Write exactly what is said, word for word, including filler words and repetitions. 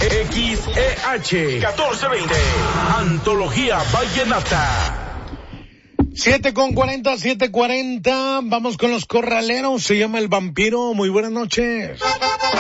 X E H catorce veinte. Antología Vallenata. Siete con cuarenta, siete cuarenta. Vamos con los corraleros. Se llama El Vampiro. Muy buenas noches.